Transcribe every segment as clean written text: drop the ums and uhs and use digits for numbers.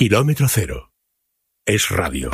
Kilómetro Cero. Es radio.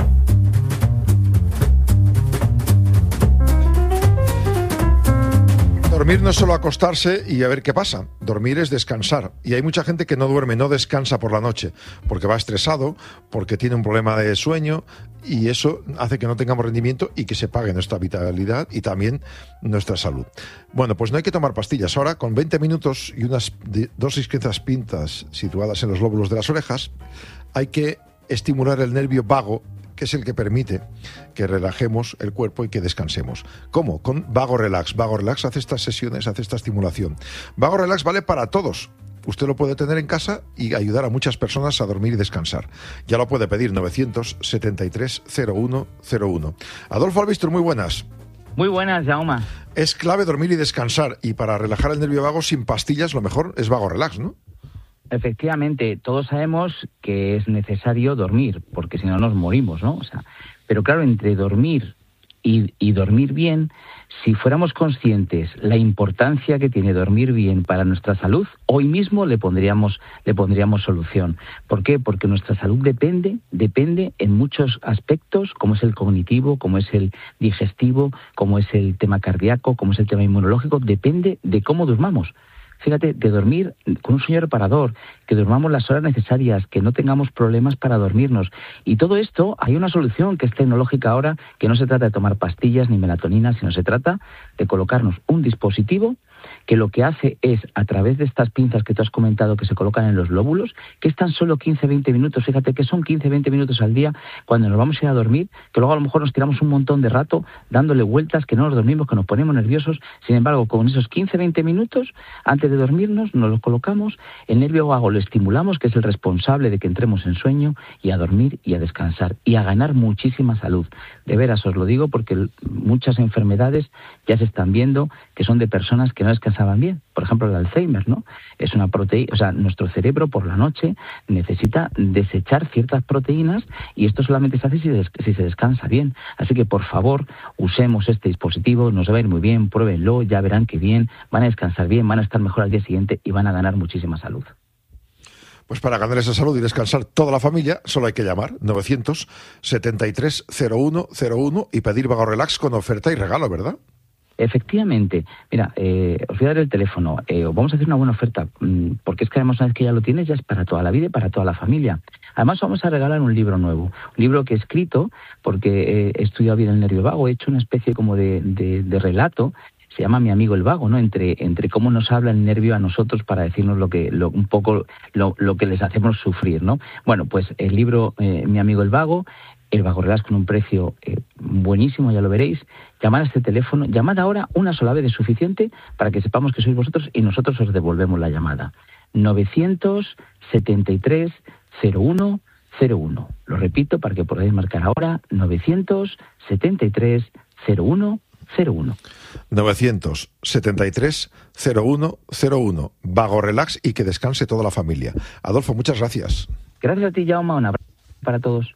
Dormir no es solo acostarse y a ver qué pasa. Dormir es descansar. Y hay mucha gente que no duerme, no descansa por la noche, porque va estresado, porque tiene un problema de sueño, y eso hace que no tengamos rendimiento y que se pague nuestra vitalidad y también nuestra salud. Bueno, pues no hay que tomar pastillas. Ahora, con 20 minutos y unas dosis pinzas situadas en los lóbulos de las orejas, hay que estimular el nervio vago, que es el que permite que relajemos el cuerpo y que descansemos. ¿Cómo? Con Vago Relax. Vago Relax hace estas sesiones, hace esta estimulación. Vago Relax vale para todos. Usted lo puede tener en casa y ayudar a muchas personas a dormir y descansar. Ya lo puede pedir, 973-0101. Adolfo Albistur, muy buenas. Muy buenas, Jaume. Es clave dormir y descansar, y para relajar el nervio vago sin pastillas lo mejor es Vago Relax, ¿no? Efectivamente, todos sabemos que es necesario dormir, porque si no nos morimos, ¿no? Pero claro, entre dormir y dormir bien, si fuéramos conscientes la importancia que tiene dormir bien para nuestra salud, hoy mismo le pondríamos solución. ¿Por qué? Porque nuestra salud depende en muchos aspectos, como es el cognitivo, como es el digestivo, como es el tema cardíaco, como es el tema inmunológico, depende de cómo durmamos. Fíjate, de dormir con un sueño reparador, que durmamos las horas necesarias, que no tengamos problemas para dormirnos. Y todo esto, hay una solución que es tecnológica ahora, que no se trata de tomar pastillas ni melatonina, sino se trata de colocarnos un dispositivo que lo que hace es, a través de estas pinzas que tú has comentado que se colocan en los lóbulos, que es tan solo 15-20 minutos, fíjate que son 15-20 minutos al día cuando nos vamos a ir a dormir, que luego a lo mejor nos tiramos un montón de rato dándole vueltas, que no nos dormimos, que nos ponemos nerviosos. Sin embargo, con esos 15-20 minutos, antes de dormirnos, nos los colocamos, el nervio vago lo estimulamos, que es el responsable de que entremos en sueño, y a dormir y a descansar, y a ganar muchísima salud. De veras os lo digo porque muchas enfermedades ya se están viendo que son de personas que no descansaban bien. Por ejemplo, el Alzheimer, ¿no? Es una proteína, nuestro cerebro por la noche necesita desechar ciertas proteínas, y esto solamente se hace si se descansa bien. Así que, por favor, usemos este dispositivo, nos va a ir muy bien, pruébenlo, ya verán que bien, van a descansar bien, van a estar mejor al día siguiente y van a ganar muchísima salud. Pues para ganar esa salud y descansar toda la familia, solo hay que llamar 973-0101 y pedir Vago Relax con oferta y regalo, ¿verdad? Efectivamente. Mira, os voy a dar el teléfono. Vamos a hacer una buena oferta, porque es que además, una vez que ya lo tienes, ya es para toda la vida y para toda la familia. Además, vamos a regalar un libro nuevo, un libro que he escrito, porque he estudiado bien el nervio vago, he hecho una especie como de relato. Se llama Mi amigo el vago, ¿no? Entre cómo nos habla el nervio a nosotros para decirnos lo que les hacemos sufrir, ¿no? Bueno, pues el libro Mi amigo el vago, el Vago Relax con un precio buenísimo, ya lo veréis. Llamad a este teléfono, llamad ahora, una sola vez es suficiente para que sepamos que sois vosotros y nosotros os devolvemos la llamada. 973-0101. Lo repito para que podáis marcar ahora, 973-0101. 973-0101. Vago Relax y que descanse toda la familia. Adolfo, muchas gracias. Gracias a ti, Jaume. Un abrazo para todos.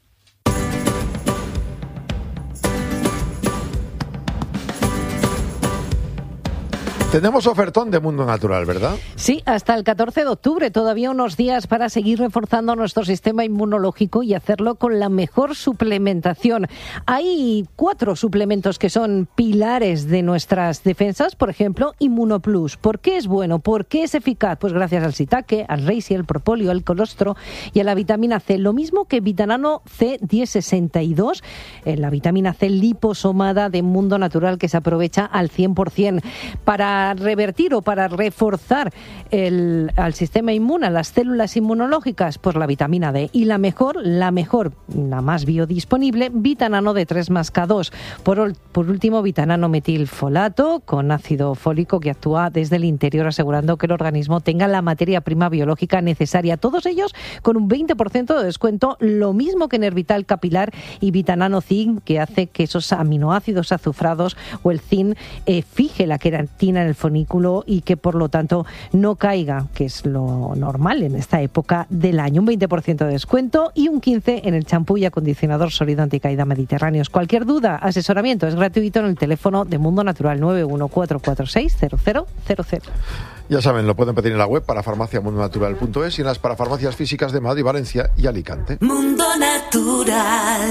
Tenemos ofertón de Mundo Natural, ¿verdad? Sí, hasta el 14 de octubre, todavía unos días para seguir reforzando nuestro sistema inmunológico y hacerlo con la mejor suplementación. Hay 4 suplementos que son pilares de nuestras defensas, por ejemplo, Inmunoplus. ¿Por qué es bueno? ¿Por qué es eficaz? Pues gracias al shiitake, al reishi, al propóleo, al colostro y a la vitamina C. Lo mismo que Vitanano C1062, la vitamina C liposomada de Mundo Natural que se aprovecha al 100%. Para revertir o para reforzar al sistema inmune, a las células inmunológicas, pues la vitamina D. Y la mejor, la más biodisponible, Vitanano de 3+K2. Por último, Vitanano metilfolato con ácido fólico que actúa desde el interior asegurando que el organismo tenga la materia prima biológica necesaria. Todos ellos con un 20% de descuento, lo mismo que Nervital Capilar y Vitanano Zinc, que hace que esos aminoácidos azufrados o el zinc fije la queratina en el fonículo y que por lo tanto no caiga, que es lo normal en esta época del año. Un 20% de descuento y un 15% en el champú y acondicionador sólido anticaída Mediterráneos. Cualquier duda, asesoramiento es gratuito en el teléfono de Mundo Natural 914460000. Ya saben, lo pueden pedir en la web para farmaciamundonatural.es y en las parafarmacias físicas de Madrid, Valencia y Alicante. Mundo Natural.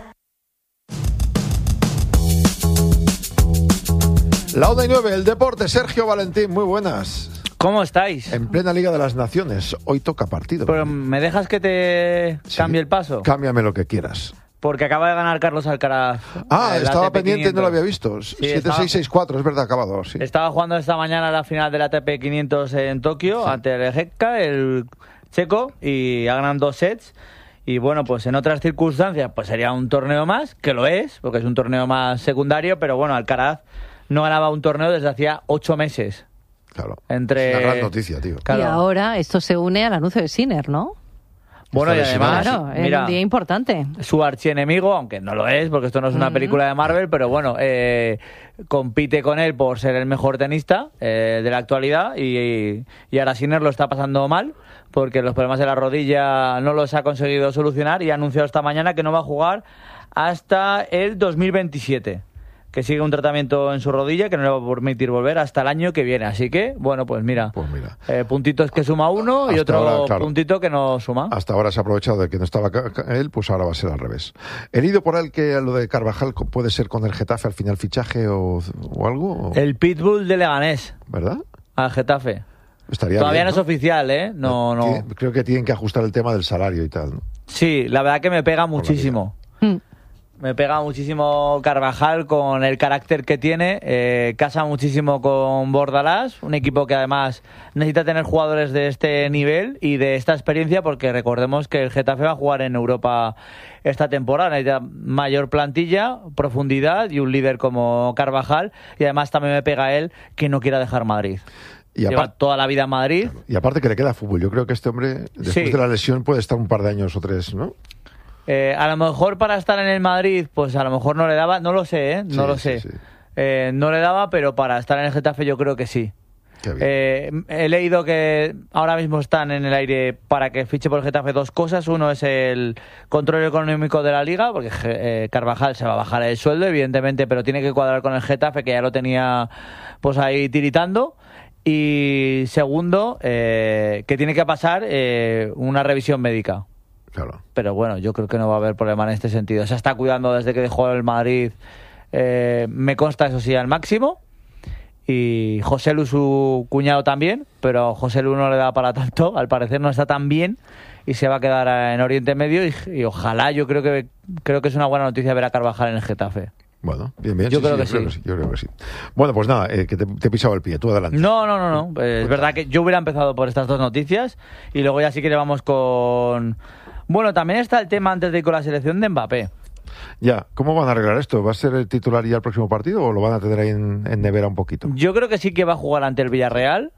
La 1:09, el deporte. Sergio Valentín, muy buenas. ¿Cómo estáis? En plena Liga de las Naciones. Hoy toca partido. Pero ¿me dejas que te cambie el paso? Cámbiame lo que quieras. Porque acaba de ganar Carlos Alcaraz. Estaba pendiente y no lo había visto. Sí, 7-6-6-4, es verdad, acabado. Sí. Estaba jugando esta mañana la final del ATP 500 en Tokio, ante el Hekka, el checo, y ha ganado 2 sets. Y bueno, pues en otras circunstancias pues sería un torneo más, que lo es, porque es un torneo más secundario, pero bueno, Alcaraz no ganaba un torneo desde hacía 8 meses. Claro, es una gran noticia, tío. Claro. Y ahora esto se une al anuncio de Sinner, ¿no? Bueno, y además, claro, es un día importante. Su archienemigo, aunque no lo es, porque esto no es una película de Marvel, pero bueno, compite con él por ser el mejor tenista de la actualidad y ahora Sinner lo está pasando mal porque los problemas de la rodilla no los ha conseguido solucionar y ha anunciado esta mañana que no va a jugar hasta el 2027. Que sigue un tratamiento en su rodilla que no le va a permitir volver hasta el año que viene. Así que, bueno, pues mira. Puntitos que suma uno y hasta otro ahora, claro, puntito que no suma. Hasta ahora se ha aprovechado de que no estaba él, pues ahora va a ser al revés. He leído por él que lo de Carvajal puede ser con el Getafe al final fichaje o algo. ¿O? El Pitbull de Leganés. ¿Verdad? Al Getafe. Estaría Todavía bien, no es oficial, ¿eh? No. Creo que tienen que ajustar el tema del salario y tal, ¿no? Sí, la verdad que me pega muchísimo. Me pega muchísimo Carvajal con el carácter que tiene, casa muchísimo con Bordalás, un equipo que además necesita tener jugadores de este nivel y de esta experiencia, porque recordemos que el Getafe va a jugar en Europa esta temporada, necesita mayor plantilla, profundidad y un líder como Carvajal, y además también me pega él que no quiera dejar Madrid. Y lleva toda la vida en Madrid. Claro. Y aparte que le queda fútbol, yo creo que este hombre después de la lesión puede estar un par de años o 3, ¿no? A lo mejor para estar en el Madrid, pues a lo mejor no le daba, no lo sé, ¿eh? No lo sé. Sí. No le daba, pero para estar en el Getafe yo creo que sí. He leído que ahora mismo están en el aire para que fiche por el Getafe 2 cosas. Uno es el control económico de la Liga, porque Carvajal se va a bajar el sueldo, evidentemente, pero tiene que cuadrar con el Getafe, que ya lo tenía pues ahí tiritando. Y segundo, que tiene que pasar una revisión médica. Claro. Pero bueno, yo creo que no va a haber problema en este sentido. Se está cuidando desde que dejó el Madrid, me consta eso sí al máximo. Y José Lu, su cuñado, también, pero José Lu no le da para tanto, al parecer no está tan bien y se va a quedar en Oriente Medio y ojalá, yo creo que es una buena noticia ver a Carvajal en el Getafe. Bueno, bien. Yo creo que sí. Yo creo que sí. Bueno, pues nada, que te he pisado el pie, tú adelante. No. Es verdad que yo hubiera empezado por estas dos noticias y luego ya sí que le vamos con... Bueno, también está el tema antes de ir con la selección de Mbappé. Ya, ¿cómo van a arreglar esto? ¿Va a ser el titular ya el próximo partido o lo van a tener ahí en nevera un poquito? Yo creo que sí que va a jugar ante el Villarreal,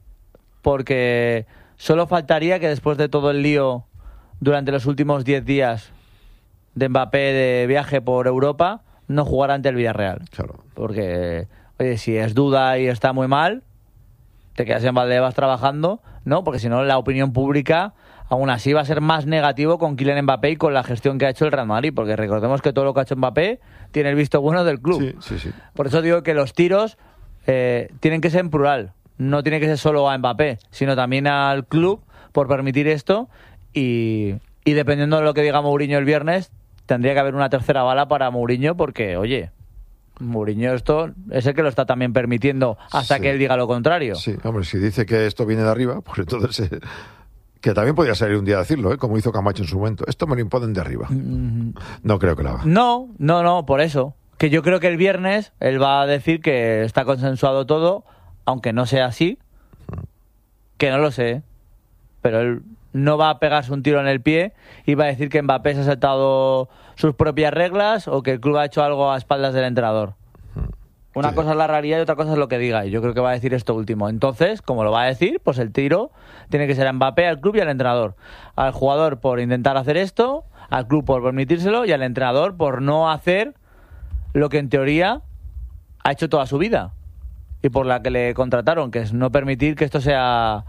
porque solo faltaría que después de todo el lío durante los últimos 10 días de Mbappé de viaje por Europa, no jugara ante el Villarreal. Claro. Porque, oye, si es duda y está muy mal, te quedas en Valdebebas trabajando, ¿no? Porque si no, la opinión pública aún así va a ser más negativo con Kylian Mbappé y con la gestión que ha hecho el Real Madrid, porque recordemos que todo lo que ha hecho Mbappé tiene el visto bueno del club. Sí. Por eso digo que los tiros tienen que ser en plural, no tiene que ser solo a Mbappé, sino también al club por permitir esto y dependiendo de lo que diga Mourinho el viernes, tendría que haber una tercera bala para Mourinho porque, oye... Mourinho esto es el que lo está también permitiendo hasta que él diga lo contrario. Sí, hombre, si dice que esto viene de arriba, pues entonces... que también podría salir un día a decirlo, como hizo Camacho en su momento. Esto me lo imponen de arriba. No creo que lo haga. No, por eso. Que yo creo que el viernes él va a decir que está consensuado todo, aunque no sea así. Que no lo sé. Pero él no va a pegarse un tiro en el pie y va a decir que Mbappé se ha saltado sus propias reglas o que el club ha hecho algo a espaldas del entrenador. Una cosa es la realidad y otra cosa es lo que diga. Y yo creo que va a decir esto último. Entonces, como lo va a decir, pues el tiro tiene que ser a Mbappé, al club y al entrenador. Al jugador por intentar hacer esto, al club por permitírselo y al entrenador por no hacer lo que en teoría ha hecho toda su vida. y por la que le contrataron, que es no permitir que esto sea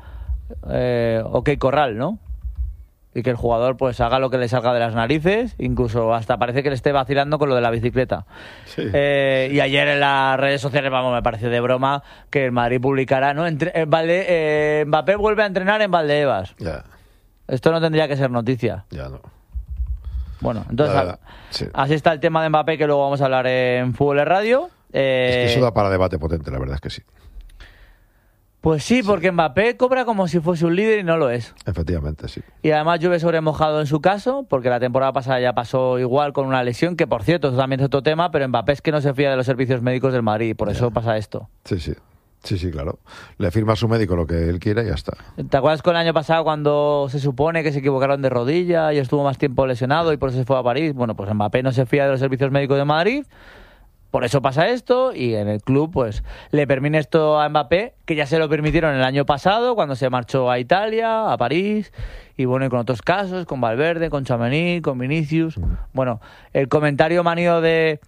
OK Corral, ¿no? Y que el jugador pues haga lo que le salga de las narices, incluso hasta parece que le esté vacilando con lo de la bicicleta. Sí. Y ayer en las redes sociales, vamos, me pareció de broma que el Madrid publicará, ¿no? Mbappé vuelve a entrenar en Valdebebas. Ya, Esto no tendría que ser noticia. ya no. Bueno, entonces Sí. así está el tema de Mbappé, que luego vamos a hablar en Fútbol Radio. Es que eso da para debate potente, la verdad es que sí. Pues sí, porque Mbappé cobra como si fuese un líder y no lo es. Efectivamente, sí. Y además llueve sobre mojado en su caso, porque la temporada pasada ya pasó igual con una lesión, que por cierto, eso también es otro tema, pero Mbappé es que no se fía de los servicios médicos del Madrid, y por eso pasa esto. Sí, sí. Sí, sí, claro. Le firma a su médico lo que él quiera y ya está. ¿Te acuerdas con el año pasado cuando se supone que se equivocaron de rodilla y estuvo más tiempo lesionado y por eso se fue a París? Bueno, pues Mbappé no se fía de los servicios médicos de Madrid, por eso pasa esto, y en el club pues le permite esto a Mbappé, que ya se lo permitieron el año pasado cuando se marchó a Italia, a París, y bueno, y con otros casos, con Valverde, con Tchouaméni, con Vinicius. Bueno, el comentario manido de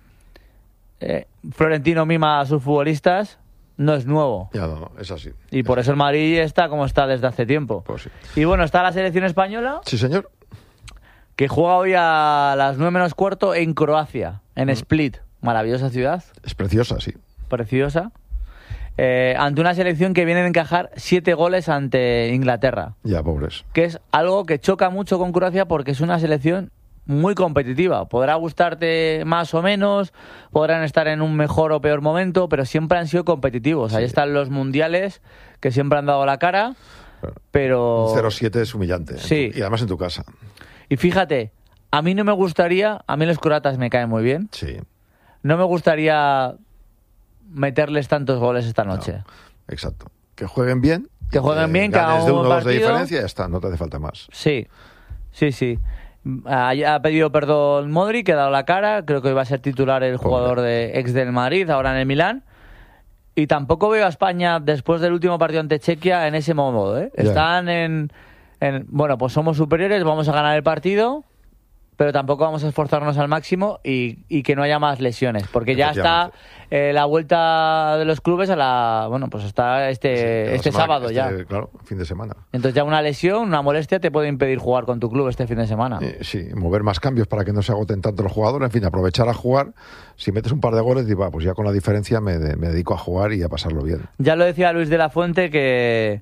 Florentino mima a sus futbolistas no es nuevo. Ya no, es así. Y por eso el Madrid está como está desde hace tiempo. Pues sí. Y bueno, está la selección española, Sí, señor. que juega hoy a las 9:15 en Croacia, en Split. Maravillosa ciudad, Es preciosa, sí. preciosa. Ante una selección que viene de encajar 7 goles ante Inglaterra. Ya, pobres. Que es algo que choca mucho con Croacia porque es una selección muy competitiva. Podrá gustarte más o menos, podrán estar en un mejor o peor momento, pero siempre han sido competitivos. Ahí están los mundiales que siempre han dado la cara, pero... 0-7 es humillante. Sí. Y además en tu casa. Y fíjate, a mí no me gustaría, a mí los croatas me caen muy bien, Sí. no me gustaría meterles tantos goles esta noche. Exacto. Que jueguen bien. Que jueguen bien, que ganes hagan de un 1 o 2 de partido. diferencia y ya está. No te hace falta más. Sí, sí, sí. Ha pedido perdón Modric, que ha dado la cara. Creo que hoy va a ser titular el jugador ex del Madrid, ahora en el Milán. Y tampoco veo a España, después del último partido ante Chequia, en ese modo, ¿eh? Ya. Están bueno, pues somos superiores, vamos a ganar el partido, pero tampoco vamos a esforzarnos al máximo y que no haya más lesiones, porque ya está la vuelta de los clubes bueno, pues está este sábado ya. Claro, fin de semana. Entonces ya una lesión, una molestia te puede impedir jugar con tu club este fin de semana. Sí, mover más cambios para que no se agoten tanto los jugadores. En fin, aprovechar a jugar. Si metes un par de goles, digo, pues ya con la diferencia me dedico a jugar y a pasarlo bien. Ya lo decía Luis de la Fuente que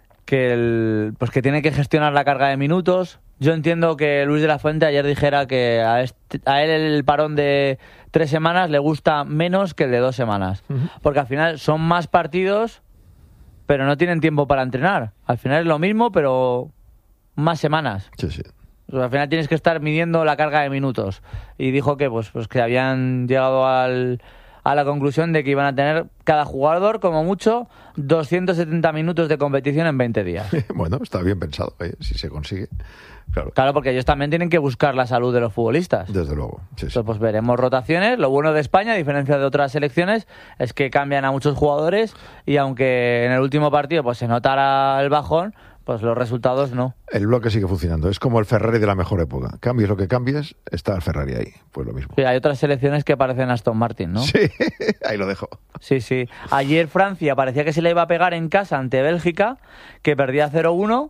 que tiene que gestionar la carga de minutos. Yo entiendo que Luis de la Fuente ayer dijera que a él el parón de 3 semanas le gusta menos que el de 2 semanas. Porque al final son más partidos, pero no tienen tiempo para entrenar. Al final es lo mismo, pero más semanas. Sí, sí. O sea, al final tienes que estar midiendo la carga de minutos. Y dijo que pues que habían llegado a la conclusión de que iban a tener cada jugador, como mucho, 270 minutos de competición en 20 días. Bueno, está bien pensado, si se consigue. Claro, Claro, porque ellos también tienen que buscar la salud de los futbolistas. desde luego. Sí, sí. Entonces, pues veremos rotaciones. Lo bueno de España, a diferencia de otras selecciones, es que cambian a muchos jugadores y aunque en el último partido pues se notara el bajón, pues los resultados no. El bloque sigue funcionando. Es como el Ferrari de la mejor época. Cambies lo que cambies, está el Ferrari ahí. Pues lo mismo. Sí, hay otras selecciones que parecen Aston Martin, ¿no? Sí, ahí lo dejo. Sí, sí. Ayer Francia parecía que se le iba a pegar en casa ante Bélgica, que perdía 0-1